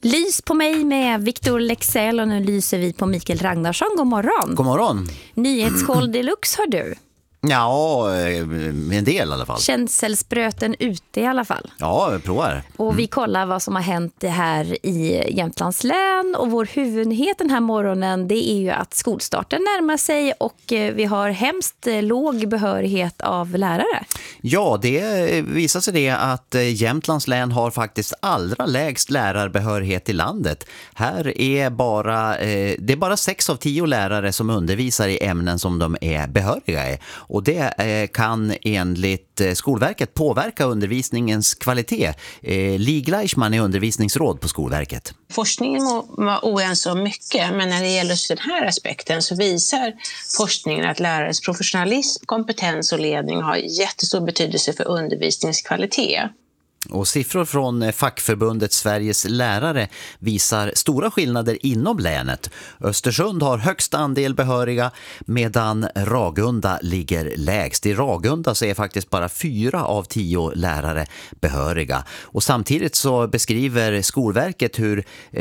Lys på mig med Victor Lexell och nu lyser vi på Mikael Ragnarsson. God morgon. God morgon. Nyhetskoll deluxe har du. Ja, en del i alla fall. Känselspröten ute i alla fall. Ja, provar. Och vi kollar vad som har hänt här i Jämtlands län. Och vår huvudnyhet den här morgonen, det är ju att skolstarten närmar sig och vi har hemskt låg behörighet av lärare. Ja, det visar sig det att Jämtlands län har faktiskt allra lägst lärarbehörighet i landet. Här är det är bara 6 av 10 lärare som undervisar i ämnen som de är behöriga i. Och det kan enligt Skolverket påverka undervisningens kvalitet. Li Gleichman är undervisningsråd på Skolverket. Forskningen var oense om mycket, men när det gäller den här aspekten så visar forskningen att lärares professionalism, kompetens och ledning har jättestor betydelse för undervisningens kvalitet. Och siffror från fackförbundet Sveriges lärare visar stora skillnader inom länet. Östersund har högst andel behöriga medan Ragunda ligger lägst. I Ragunda så är faktiskt bara 4 av 10 lärare behöriga. Och samtidigt så beskriver Skolverket hur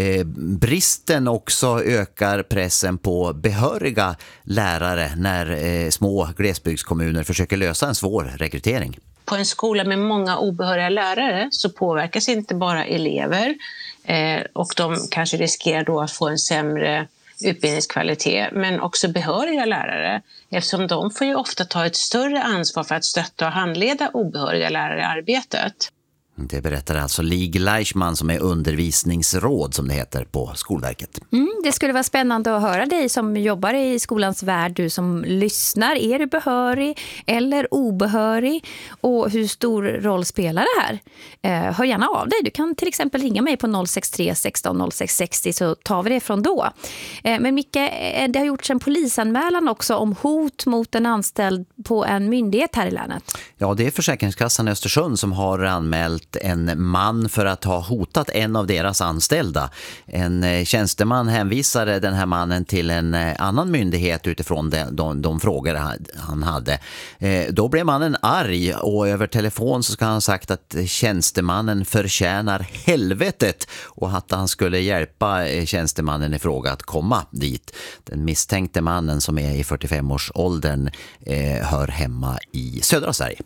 bristen också ökar pressen på behöriga lärare när små glesbygdskommuner försöker lösa en svår rekrytering. På en skola med många obehöriga lärare så påverkas inte bara elever och de kanske riskerar då att få en sämre utbildningskvalitet, men också behöriga lärare, eftersom de får ju ofta ta ett större ansvar för att stötta och handleda obehöriga lärare i arbetet. Det berättar alltså Li Gleichman som är undervisningsråd som det heter på Skolverket. Det skulle vara spännande att höra dig som jobbar i skolans värld, du som lyssnar. Är du behörig eller obehörig? Och hur stor roll spelar det här? Hör gärna av dig. Du kan till exempel ringa mig på 063 16 06 60 så tar vi det från då. Men Micke, det har gjorts en polisanmälan också om hot mot en anställd på en myndighet här i länet. Ja, det är Försäkringskassan i Östersund som har anmält en man för att ha hotat en av deras anställda. En tjänsteman hänvisade den här mannen till en annan myndighet utifrån de frågor han hade. Då blev mannen arg och över telefon så ska han ha sagt att tjänstemannen förtjänar helvetet och att han skulle hjälpa tjänstemannen i fråga att komma dit. Den misstänkte mannen som är i 45-årsåldern hör hemma i södra Sverige.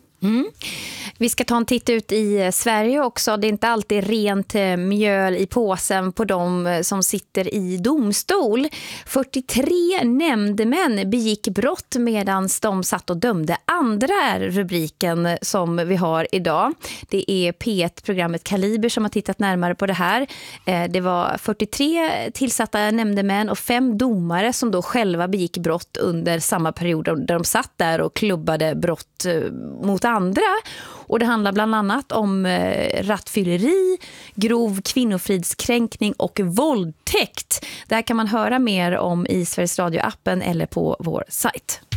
Vi ska ta en titt ut i Sverige också. Det är inte alltid rent mjöl i påsen på de som sitter i domstol. 43 nämndemän begick brott medan de satt och dömde andra är rubriken som vi har idag. Det är P1-programmet Kaliber som har tittat närmare på det här. Det var 43 tillsatta nämndemän och 5 domare som då själva begick brott under samma period där de satt där och klubbade brott mot andra. Och det handlar bland annat om rattfylleri, grov kvinnofridskränkning och våldtäkt. Det här kan man höra mer om i Sveriges Radio-appen eller på vår sajt.